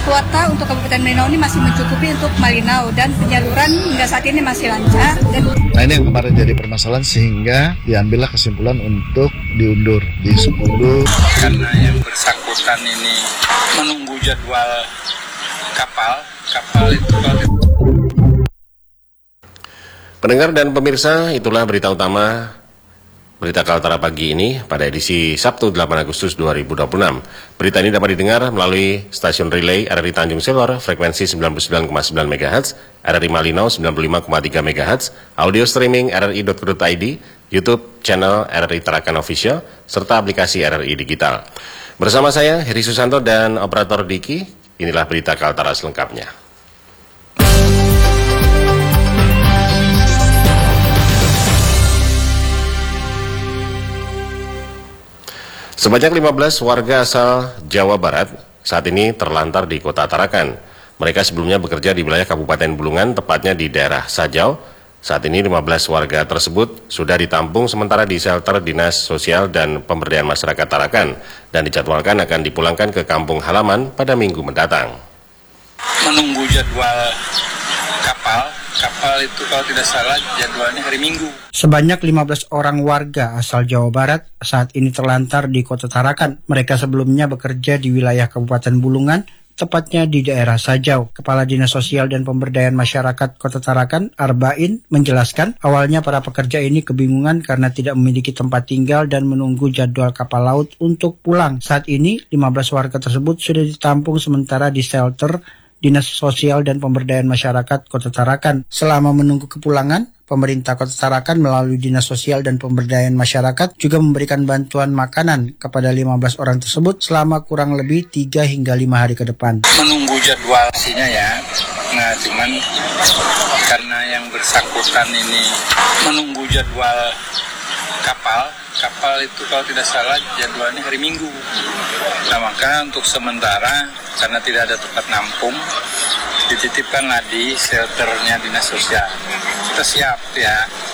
kuota untuk Kabupaten Malinau ini masih mencukupi untuk Malinau dan penyaluran hingga saat ini masih lancar. Nah ini yang kemarin jadi permasalahan sehingga diambillah kesimpulan untuk diundur di 10. Karena yang bersangkutan ini menunggu jadwal kapal itu. Pendengar dan pemirsa, itulah berita utama Berita Kaltara pagi ini pada edisi Sabtu 8 Agustus 2026. Berita ini dapat didengar melalui stasiun relay RRI Tanjung Silor, frekuensi 99,9 MHz, RRI Malinau 95,3 MHz, audio streaming rri.co.id, YouTube channel RRI Tarakan Official, serta aplikasi RRI Digital. Bersama saya, Heri Susanto dan Operator Diki, inilah Berita Kaltara selengkapnya. Sebanyak 15 warga asal Jawa Barat saat ini terlantar di Kota Tarakan. Mereka sebelumnya bekerja di wilayah Kabupaten Bulungan, tepatnya di daerah Sajau. Saat ini 15 warga tersebut sudah ditampung sementara di shelter Dinas Sosial dan Pemberdayaan Masyarakat Tarakan dan dijadwalkan akan dipulangkan ke kampung halaman pada minggu mendatang. Menunggu jadwal kapal itu kalau tidak salah jadwalnya hari Minggu. Sebanyak 15 orang warga asal Jawa Barat saat ini terlantar di Kota Tarakan. Mereka sebelumnya bekerja di wilayah Kabupaten Bulungan, tepatnya di daerah Sajau. Kepala Dinas Sosial dan Pemberdayaan Masyarakat Kota Tarakan, Arbain, menjelaskan awalnya para pekerja ini kebingungan karena tidak memiliki tempat tinggal dan menunggu jadwal kapal laut untuk pulang. Saat ini 15 warga tersebut sudah ditampung sementara di shelter Dinas Sosial dan Pemberdayaan Masyarakat Kota Tarakan. Selama menunggu kepulangan, pemerintah Kota Tarakan melalui Dinas Sosial dan Pemberdayaan Masyarakat juga memberikan bantuan makanan kepada 15 orang tersebut selama kurang lebih 3 hingga 5 hari ke depan. Menunggu jadwal pastinya ya. Nah, cuman karena yang bersangkutan ini menunggu jadwal kapal itu kalau tidak salah jadwalnya hari Minggu. Nah, maka untuk sementara karena tidak ada tempat nampung, dititipkanlah di shelternya Dinas Sosial. Kita siap ya,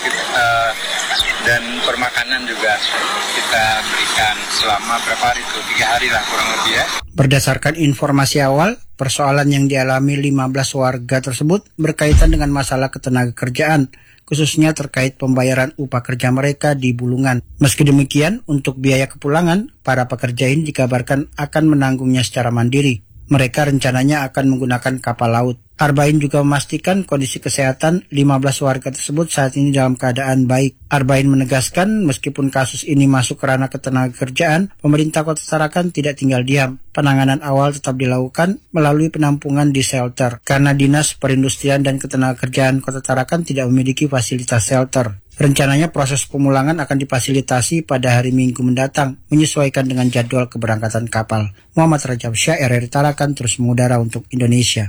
dan permakanan juga kita berikan selama berapa hari itu, 3 hari lah kurang lebih ya. Berdasarkan informasi awal, persoalan yang dialami 15 warga tersebut berkaitan dengan masalah ketenagakerjaan, khususnya terkait pembayaran upah kerja mereka di Bulungan. Meski demikian, untuk biaya kepulangan, para pekerja ini dikabarkan akan menanggungnya secara mandiri. Mereka rencananya akan menggunakan kapal laut. Arbain juga memastikan kondisi kesehatan 15 warga tersebut saat ini dalam keadaan baik. Arbain menegaskan meskipun kasus ini masuk ke ranah ketenagakerjaan, pemerintah Kota Tarakan tidak tinggal diam. Penanganan awal tetap dilakukan melalui penampungan di shelter, karena Dinas Perindustrian dan Ketenagakerjaan Kota Tarakan tidak memiliki fasilitas shelter. Rencananya proses pemulangan akan difasilitasi pada hari Minggu mendatang, menyesuaikan dengan jadwal keberangkatan kapal. Muhammad Rajab Syah, RRI Tarakan, terus mengudara untuk Indonesia.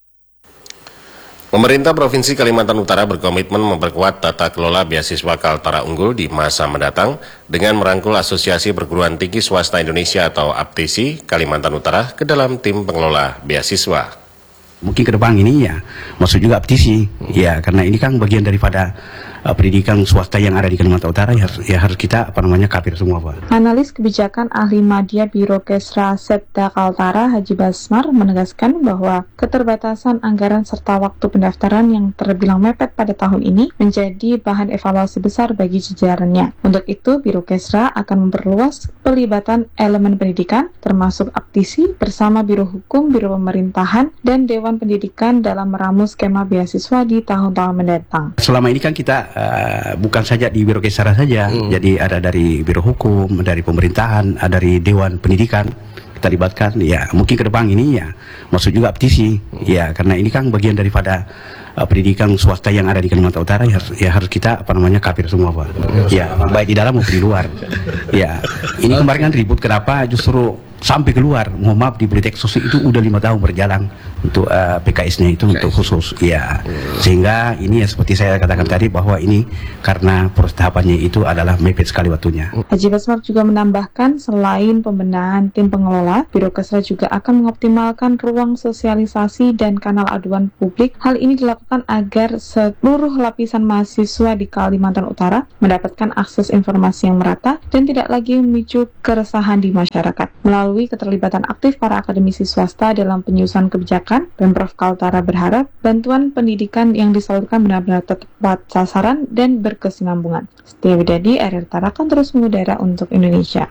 Pemerintah Provinsi Kalimantan Utara berkomitmen memperkuat tata kelola beasiswa Kaltara Unggul di masa mendatang dengan merangkul Asosiasi Perguruan Tinggi Swasta Indonesia atau APTISI Kalimantan Utara ke dalam tim pengelola beasiswa. Mungkin ke depan ini ya, maksud juga APTISI, ya karena ini kan bagian daripada pendidikan swasta yang ada di Kalimantan Utara, ya harus kita kapir semua Pak. Analis kebijakan ahli Madya Biro Kesra Setda Kaltara Haji Basmar menegaskan bahwa keterbatasan anggaran serta waktu pendaftaran yang terbilang mepet pada tahun ini menjadi bahan evaluasi besar bagi jajarannya. Untuk itu, Biro Kesra akan memperluas pelibatan elemen pendidikan termasuk APTISI bersama Biro Hukum, Biro Pemerintahan, dan Dewan Pendidikan dalam meramu skema beasiswa di tahun-tahun mendatang. Selama ini kan kita bukan saja di Biro Kesra saja, jadi ada dari Biro Hukum, dari Pemerintahan, ada dari Dewan Pendidikan kita libatkan. Ya mungkin ke depan ini ya, maksud juga APTISI, ya karena ini kan bagian daripada pendidikan swasta yang ada di Kalimantan Utara, ya harus kita kapir semua Pak. Ya baik di dalam maupun di luar. Ya ini kemarin kan ribut kenapa justru sampai keluar. Mohon maaf, di Politek Sosial itu udah 5 tahun berjalan untuk PKS-nya itu untuk khusus. Ya sehingga ini ya seperti saya katakan tadi bahwa ini karena proses tahapannya itu adalah mepet sekali waktunya. Haji Basmar juga menambahkan selain pembenahan tim pengelola, Biro Kesra juga akan mengoptimalkan ruang sosialisasi dan kanal aduan publik. Hal ini dilakukan agar seluruh lapisan mahasiswa di Kalimantan Utara mendapatkan akses informasi yang merata dan tidak lagi memicu keresahan di masyarakat. Melalui melalui keterlibatan aktif para akademisi swasta dalam penyusunan kebijakan, Pemprov Kaltara berharap bantuan pendidikan yang disalurkan benar-benar tepat sasaran dan berkesinambungan. Setia Widadi, RRI Tarakan terus mengudara untuk Indonesia.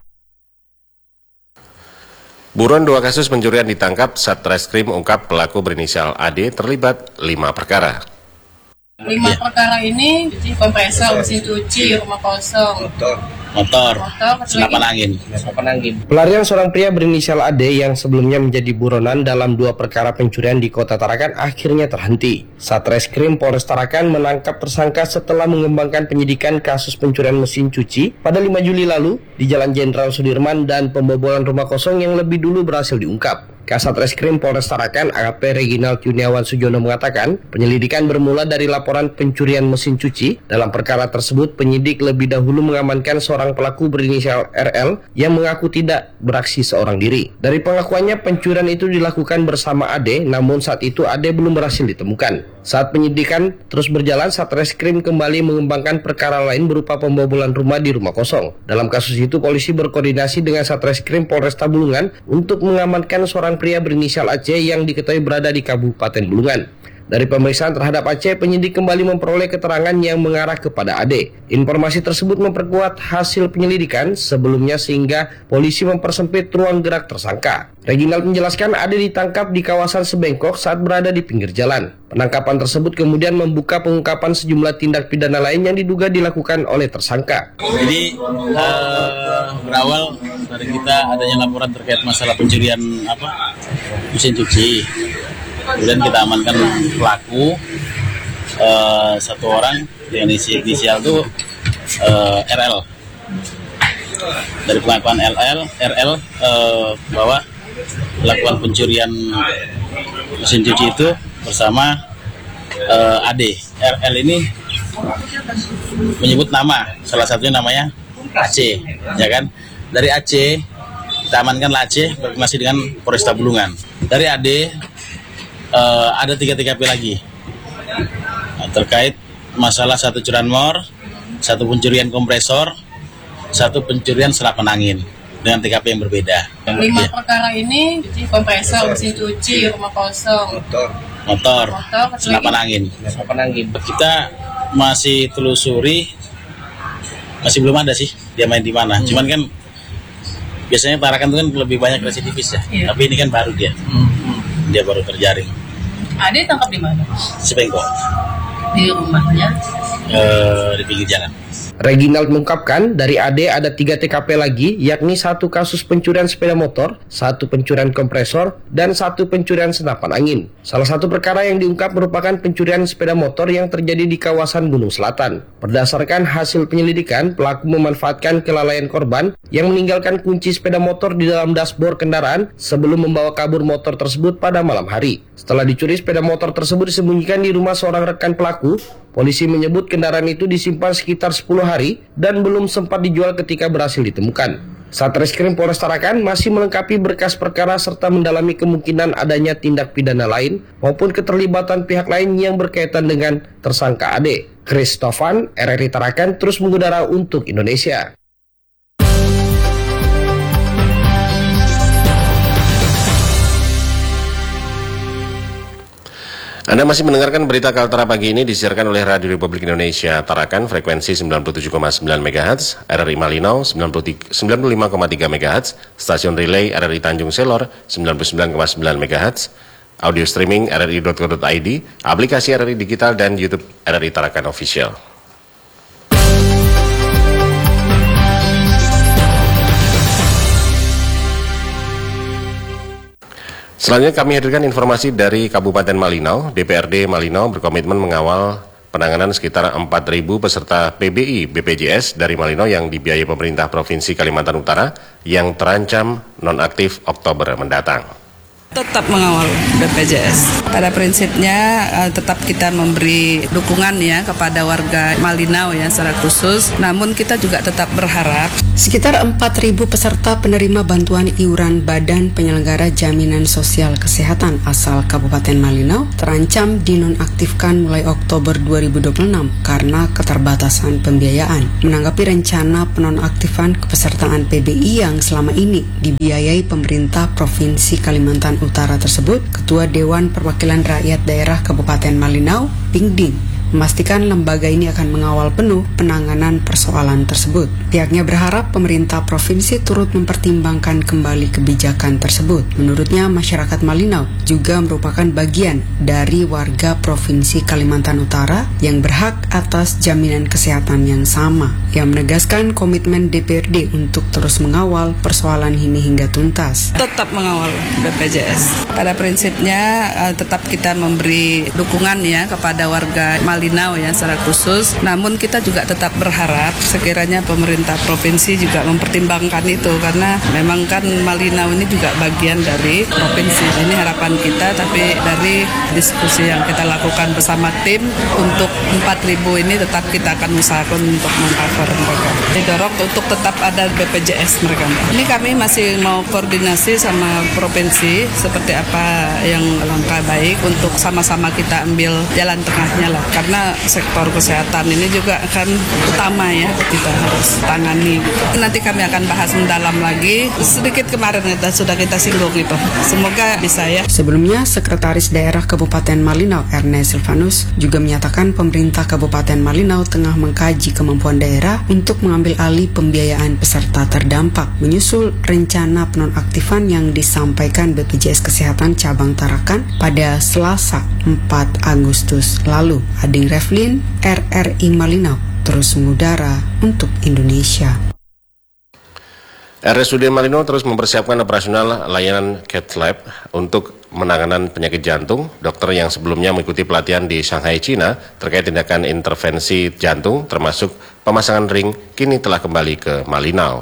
Buron 2 kasus pencurian ditangkap, Satreskrim ungkap pelaku berinisial AD terlibat 5 perkara. 5 perkara ini kompresor, mesin cuci, rumah kosong, motor, senapan angin. Pelarian seorang pria berinisial AD yang sebelumnya menjadi buronan dalam 2 perkara pencurian di Kota Tarakan akhirnya terhenti. Satreskrim Polres Tarakan menangkap tersangka setelah mengembangkan penyidikan kasus pencurian mesin cuci pada 5 Juli lalu di Jalan Jenderal Sudirman dan pembobolan rumah kosong yang lebih dulu berhasil diungkap. Kasat Reskrim Polres Tarakan AKP Reginald Yuniawan Sujono mengatakan penyelidikan bermula dari laporan pencurian mesin cuci. Dalam perkara tersebut penyidik lebih dahulu mengamankan seorang pelaku berinisial RL yang mengaku tidak beraksi seorang diri. Dari pengakuannya pencurian itu dilakukan bersama AD, namun saat itu AD belum berhasil ditemukan. Saat penyidikan terus berjalan, Satreskrim kembali mengembangkan perkara lain berupa pembobolan rumah di rumah kosong. Dalam kasus itu polisi berkoordinasi dengan Satreskrim Polresta Bulungan untuk mengamankan seorang pria berinisial Aceh yang diketahui berada di Kabupaten Bulungan. Dari pemeriksaan terhadap Aceh, penyidik kembali memperoleh keterangan yang mengarah kepada AD. Informasi tersebut memperkuat hasil penyelidikan sebelumnya sehingga polisi mempersempit ruang gerak tersangka. Reginald menjelaskan AD ditangkap di kawasan Sebengkok saat berada di pinggir jalan. Penangkapan tersebut kemudian membuka pengungkapan sejumlah tindak pidana lain yang diduga dilakukan oleh tersangka. Jadi berawal dari kita adanya laporan terkait masalah pencurian mesin cuci. Kemudian kita amankan pelaku satu orang yang inisial itu RL. Dari pengakuan RL bahwa melakukan pencurian mesin cuci itu bersama AD. RL ini menyebut nama, salah satunya namanya Aceh, ya kan? Dari Aceh kita amankanlah Aceh berkoordinasi dengan Polresta Bulungan. Dari AD ada 3 TKP lagi terkait masalah 1 curanmor, 1 pencurian kompresor, 1 pencurian senapan angin dengan TKP yang berbeda. 5 perkara ini kompresor, mesin cuci, rumah kosong, motor, senapan angin. Kita masih telusuri, masih belum ada sih dia main di mana. Cuman kan biasanya Tarakan itu kan lebih banyak residivis ya. Tapi ini kan baru dia. Dia baru terjaring. Ade tangkap di mana? Sebengkok. Di rumahnya? Di pinggir jalan. Reginald mengungkapkan dari AD ada 3 TKP lagi, yakni 1 kasus pencurian sepeda motor, 1 pencurian kompresor, dan 1 pencurian senapan angin. Salah satu perkara yang diungkap merupakan pencurian sepeda motor yang terjadi di kawasan Gunung Selatan. Berdasarkan hasil penyelidikan, pelaku memanfaatkan kelalaian korban yang meninggalkan kunci sepeda motor di dalam dashboard kendaraan sebelum membawa kabur motor tersebut pada malam hari. Setelah dicuri, sepeda motor tersebut disembunyikan di rumah seorang rekan pelaku. Polisi menyebut kendaraan itu disimpan sekitar 10 hari dan belum sempat dijual ketika berhasil ditemukan. Satreskrim Polres Tarakan masih melengkapi berkas perkara serta mendalami kemungkinan adanya tindak pidana lain maupun keterlibatan pihak lain yang berkaitan dengan tersangka AD. Chris Tovan, RRI Tarakan terus mengudara untuk Indonesia. Anda masih mendengarkan berita Kaltara pagi ini disiarkan oleh Radio Republik Indonesia Tarakan frekuensi 97,9 MHz, RRI Malinau 95,3 MHz, stasiun relay RRI Tanjung Selor 99,9 MHz, audio streaming rri.co.id, aplikasi RRI Digital dan YouTube RRI Tarakan Official. Selanjutnya kami hadirkan informasi dari Kabupaten Malinau. DPRD Malinau berkomitmen mengawal penanganan sekitar 4.000 peserta PBI BPJS dari Malinau yang dibiayai pemerintah Provinsi Kalimantan Utara yang terancam nonaktif Oktober mendatang. Tetap mengawal BPJS. Pada prinsipnya tetap kita memberi dukungan ya kepada warga Malinau ya secara khusus. Namun kita juga tetap berharap sekitar 4.000 peserta penerima bantuan iuran Badan Penyelenggara Jaminan Sosial Kesehatan asal Kabupaten Malinau terancam dinonaktifkan mulai Oktober 2026 karena keterbatasan pembiayaan. Menanggapi rencana penonaktifan kepesertaan PBI yang selama ini dibiayai pemerintah Provinsi Kalimantan Utara tersebut, Ketua Dewan Perwakilan Rakyat Daerah Kabupaten Malinau, Pingding, memastikan lembaga ini akan mengawal penuh penanganan persoalan tersebut. Pihaknya berharap pemerintah provinsi turut mempertimbangkan kembali kebijakan tersebut. Menurutnya, masyarakat Malinau juga merupakan bagian dari warga Provinsi Kalimantan Utara yang berhak atas jaminan kesehatan yang sama. Yang menegaskan komitmen DPRD untuk terus mengawal persoalan ini hingga tuntas. Tetap mengawal BPJS. Pada prinsipnya tetap kita memberi dukungan ya kepada warga Malinau ya secara khusus. Namun kita juga tetap berharap sekiranya pemerintah provinsi juga mempertimbangkan itu, karena memang kan Malinau ini juga bagian dari provinsi. Ini harapan kita, tapi dari diskusi yang kita lakukan bersama tim untuk 4.000 ini tetap kita akan usahakan untuk meng-cover mereka. Didorong untuk tetap ada BPJS mereka. Ini kami masih mau koordinasi sama provinsi seperti apa yang langkah baik untuk sama-sama kita ambil jalan tengahnya lah. Karena sektor kesehatan ini juga akan utama ya, kita harus tangani. Nanti kami akan bahas mendalam lagi. Sedikit kemarin sudah kita singgung itu. Semoga bisa ya. Sebelumnya, Sekretaris Daerah Kabupaten Malinau, Ernest Silvanus, juga menyatakan pemerintah Kabupaten Malinau tengah mengkaji kemampuan daerah untuk mengambil alih pembiayaan peserta terdampak, menyusul rencana penonaktifan yang disampaikan BPJS Kesehatan Cabang Tarakan pada Selasa 4 Agustus lalu. Ading Revlin, RRI Malinau, terus mengudara untuk Indonesia. RSUD Malinau terus mempersiapkan operasional layanan cath lab untuk penanganan penyakit jantung. Dokter yang sebelumnya mengikuti pelatihan di Shanghai, China terkait tindakan intervensi jantung termasuk pemasangan ring kini telah kembali ke Malinau.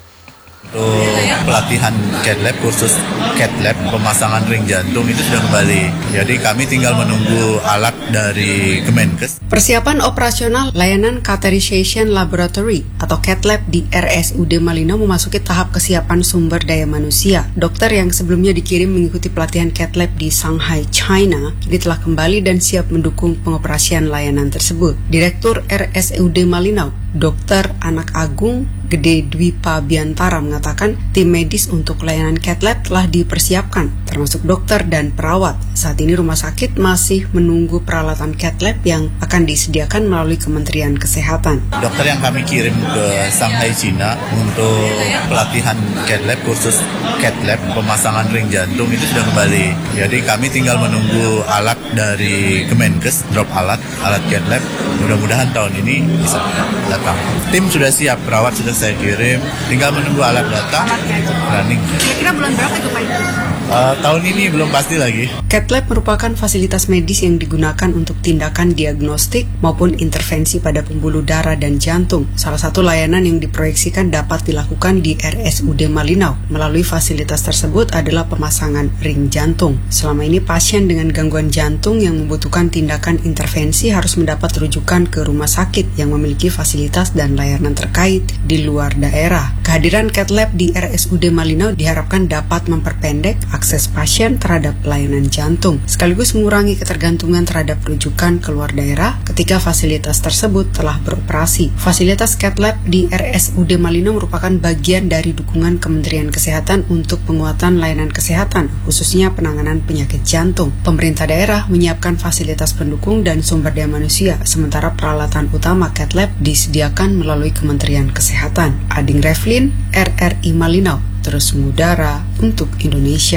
Untuk pelatihan cath lab, kursus cath lab, pemasangan ring jantung itu sudah kembali. Jadi kami tinggal menunggu alat dari Kemenkes. Persiapan operasional layanan catheterization laboratory atau cath lab di RSUD Malinau memasuki tahap kesiapan sumber daya manusia. Dokter yang sebelumnya dikirim mengikuti pelatihan cath lab di Shanghai, China, ini telah kembali dan siap mendukung pengoperasian layanan tersebut. Direktur RSUD Malinau, Dr. Anak Agung Gede Dwi Pabiantara mengatakan tim medis untuk layanan cath lab telah dipersiapkan, termasuk dokter dan perawat. Saat ini rumah sakit masih menunggu peralatan cath lab yang akan disediakan melalui Kementerian Kesehatan. Dokter yang kami kirim ke Shanghai, China untuk pelatihan cath lab, kursus cath lab, pemasangan ring jantung itu sudah kembali. Jadi kami tinggal menunggu alat dari Kemenkes, drop alat cath lab. Mudah-mudahan tahun ini bisa datang. Tim sudah siap, perawat sudah saya kirim, tinggal menunggu alat datang untuk running. Kira-kira bulan berapa itu Pak? Tahun ini belum pasti lagi. Cath lab merupakan fasilitas medis yang digunakan untuk tindakan diagnostik maupun intervensi pada pembuluh darah dan jantung. Salah satu layanan yang diproyeksikan dapat dilakukan di RSUD Malinau. Melalui fasilitas tersebut adalah pemasangan ring jantung. Selama ini pasien dengan gangguan jantung yang membutuhkan tindakan intervensi harus mendapat rujukan ke rumah sakit yang memiliki fasilitas dan layanan terkait di luar daerah. Kehadiran cath lab di RSUD Malinau diharapkan dapat memperpendek akses pasien terhadap layanan jantung, sekaligus mengurangi ketergantungan terhadap rujukan ke luar daerah ketika fasilitas tersebut telah beroperasi. Fasilitas cath lab di RSUD Malinau merupakan bagian dari dukungan Kementerian Kesehatan untuk penguatan layanan kesehatan, khususnya penanganan penyakit jantung. Pemerintah daerah menyiapkan fasilitas pendukung dan sumber daya manusia, sementara peralatan utama cath lab disediakan melalui Kementerian Kesehatan. Ading Revlin, RRI Malinau, terus mengudara untuk Indonesia.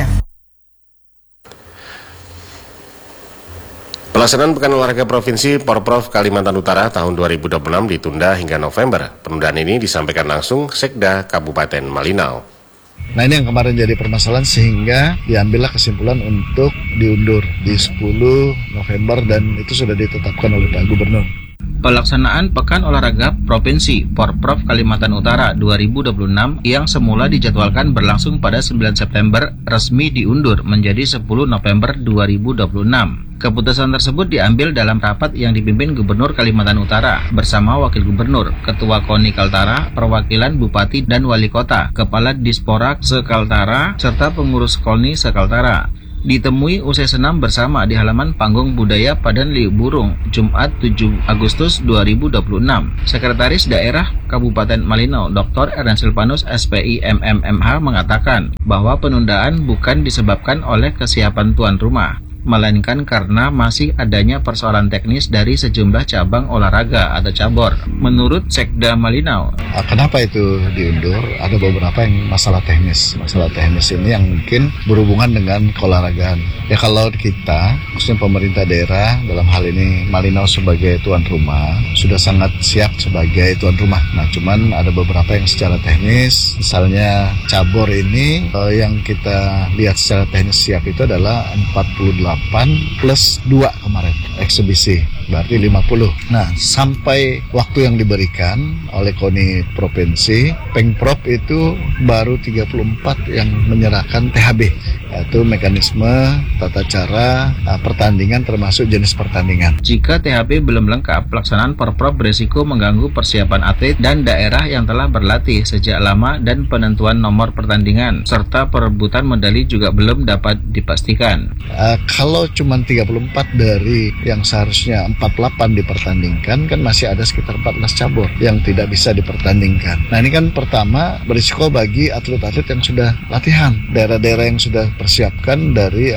Pelaksanaan Pekan Olahraga Provinsi Porprov Kalimantan Utara tahun 2026 ditunda hingga November. Penundaan ini disampaikan langsung Sekda Kabupaten Malinau. Nah ini yang kemarin jadi permasalahan sehingga diambillah kesimpulan untuk diundur di 10 November dan itu sudah ditetapkan oleh Pak Gubernur. Pelaksanaan Pekan Olahraga Provinsi Porprov Kalimantan Utara 2026 yang semula dijadwalkan berlangsung pada 9 September resmi diundur menjadi 10 November 2026. Keputusan tersebut diambil dalam rapat yang dipimpin Gubernur Kalimantan Utara bersama Wakil Gubernur, Ketua KONI Kaltara, perwakilan Bupati dan Wali Kota, Kepala Disporak se-Kaltara, serta pengurus KONI se-Kaltara. Ditemui usai senam bersama di halaman Panggung Budaya Padan Liu Burung, Jumat 7 Agustus 2026. Sekretaris Daerah Kabupaten Malinau, Dr. Ernest Silvanus, SPI MMMH, mengatakan bahwa penundaan bukan disebabkan oleh kesiapan tuan rumah, melainkan karena masih adanya persoalan teknis dari sejumlah cabang olahraga atau cabur. Menurut Sekda Malinau, kenapa itu diundur? Ada beberapa yang masalah teknis. Masalah teknis ini yang mungkin berhubungan dengan keolahragaan. Ya kalau kita, khususnya pemerintah daerah, dalam hal ini Malinau sebagai tuan rumah, sudah sangat siap sebagai tuan rumah. Nah cuman ada beberapa yang secara teknis, misalnya cabur ini yang kita lihat secara teknis siap itu adalah 48 plus 2 kemarin eksibisi, berarti 50. Nah sampai waktu yang diberikan oleh KONI Provinsi, Pengprov itu baru 34 yang menyerahkan THB, yaitu mekanisme tata cara pertandingan termasuk jenis pertandingan. Jika THB belum lengkap, pelaksanaan Porprov berisiko mengganggu persiapan atlet dan daerah yang telah berlatih sejak lama dan penentuan nomor pertandingan, serta perebutan medali juga belum dapat dipastikan. Kalau cuma 34 dari yang seharusnya 48 dipertandingkan, kan masih ada sekitar 14 cabur yang tidak bisa dipertandingkan. Nah ini kan pertama berisiko bagi atlet-atlet yang sudah latihan, daerah-daerah yang sudah persiapkan dari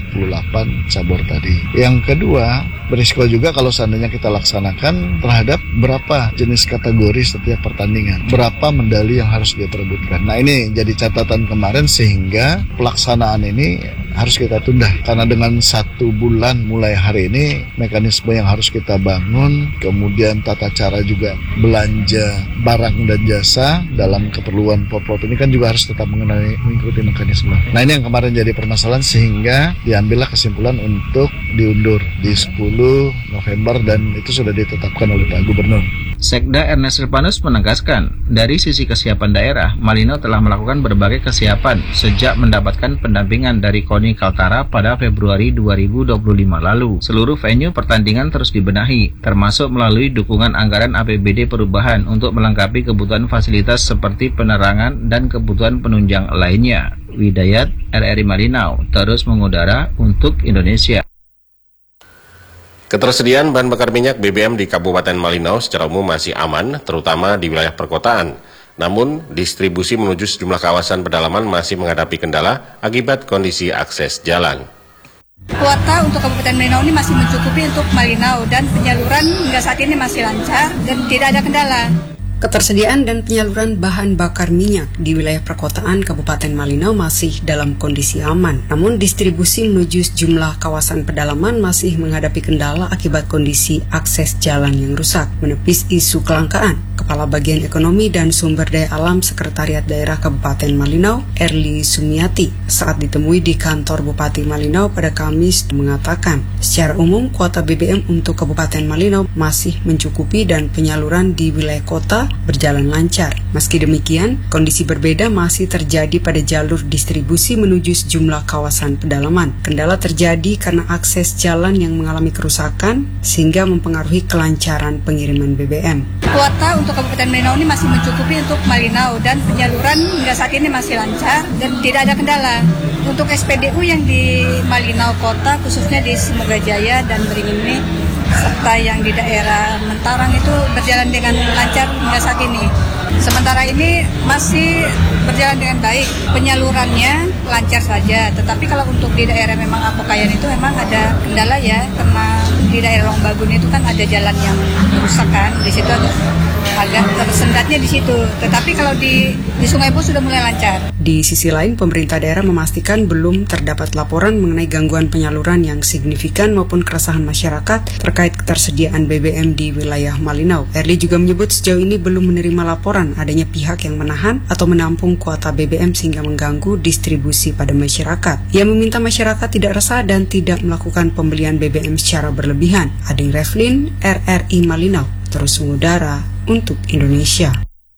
48 cabur tadi. Yang kedua, berisiko juga kalau seandainya kita laksanakan terhadap berapa jenis kategori setiap pertandingan, berapa medali yang harus diperebutkan. Nah ini jadi catatan kemarin, sehingga pelaksanaan ini harus kita tunda, karena dengan 1 bulan mulai hari ini mekanisme yang harus kita bangun, kemudian tata cara juga belanja barang dan jasa dalam keperluan Porprov ini kan juga harus tetap mengikuti mekanisme. Nah ini yang kemarin jadi permasalahan, sehingga diambillah kesimpulan untuk diundur di 10 November dan itu sudah ditetapkan oleh Pak Gubernur. Sekda Ernest Silvanus menegaskan, dari sisi kesiapan daerah, Malinau telah melakukan berbagai kesiapan sejak mendapatkan pendampingan dari KONI Kaltara pada Februari 2025 lalu. Seluruh venue pertandingan terus dibenahi, termasuk melalui dukungan anggaran APBD perubahan untuk melengkapi kebutuhan fasilitas seperti penerangan dan kebutuhan penunjang lainnya. Widayat, RRI Malinau, terus mengudara untuk Indonesia. Ketersediaan bahan bakar minyak BBM di Kabupaten Malinau secara umum masih aman, terutama di wilayah perkotaan. Namun, distribusi menuju sejumlah kawasan pedalaman masih menghadapi kendala akibat kondisi akses jalan. Kuota untuk Kabupaten Malinau ini masih mencukupi untuk Malinau dan penyaluran hingga saat ini masih lancar dan tidak ada kendala. Ketersediaan dan penyaluran bahan bakar minyak di wilayah perkotaan Kabupaten Malinau masih dalam kondisi aman. Namun distribusi menuju sejumlah kawasan pedalaman masih menghadapi kendala akibat kondisi akses jalan yang rusak. Menepis isu kelangkaan, Kepala Bagian Ekonomi dan Sumber Daya Alam Sekretariat Daerah Kabupaten Malinau, Erli Sumiati, saat ditemui di kantor Bupati Malinau pada Kamis mengatakan, secara umum kuota BBM untuk Kabupaten Malinau masih mencukupi dan penyaluran di wilayah kota berjalan lancar. Meski demikian, kondisi berbeda masih terjadi pada jalur distribusi menuju sejumlah kawasan pedalaman. Kendala terjadi karena akses jalan yang mengalami kerusakan sehingga mempengaruhi kelancaran pengiriman BBM. Kuota untuk Kabupaten Malinau ini masih mencukupi untuk Malinau dan penyaluran hingga saat ini masih lancar dan tidak ada kendala. Untuk SPDU yang di Malinau Kota, khususnya di Semogajaya dan Beringin ini, serta yang di daerah Mentarang itu berjalan dengan lancar hingga saat ini. Sementara ini masih berjalan dengan baik, penyalurannya lancar saja. Tetapi kalau untuk di daerah memang Apokayan itu memang ada kendala ya, karena di daerah Longbagun itu kan ada jalan yang rusak kan, di situ ada agak tersendatnya di situ. Tetapi kalau di Sungai Bus sudah mulai lancar. Di sisi lain, pemerintah daerah memastikan belum terdapat laporan mengenai gangguan penyaluran yang signifikan maupun keresahan masyarakat terkait ketersediaan BBM di wilayah Malinau. Erli juga menyebut sejauh ini belum menerima laporan adanya pihak yang menahan atau menampung kuota BBM sehingga mengganggu distribusi pada masyarakat. Ia meminta masyarakat tidak resah dan tidak melakukan pembelian BBM secara berlebihan. Ading Revlin, RRI Malinau, terus mengudara untuk Indonesia.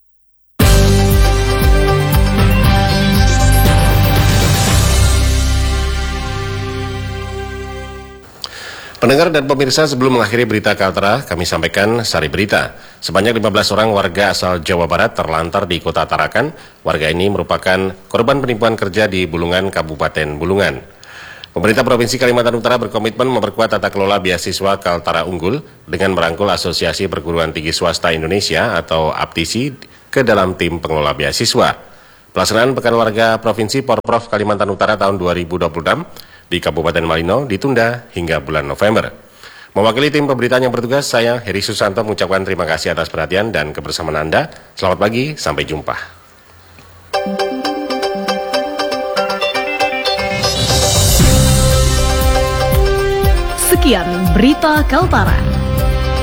Pendengar dan pemirsa, sebelum mengakhiri berita Kaltara, kami sampaikan sari berita. Sebanyak 15 orang warga asal Jawa Barat terlantar di Kota Tarakan. Warga ini merupakan korban penipuan kerja di Bulungan, Kabupaten Bulungan. Pemerintah Provinsi Kalimantan Utara berkomitmen memperkuat tata kelola beasiswa Kaltara Unggul dengan merangkul Asosiasi Perguruan Tinggi Swasta Indonesia atau APTISI ke dalam tim pengelola beasiswa. Pelaksanaan Pekan Warga Provinsi Porprov Kalimantan Utara tahun 2026 di Kabupaten Malinau ditunda hingga bulan November. Mewakili tim pemberitaan yang bertugas, saya Heri Susanto mengucapkan terima kasih atas perhatian dan kebersamaan Anda. Selamat pagi, sampai jumpa. Sekian berita Kaltara.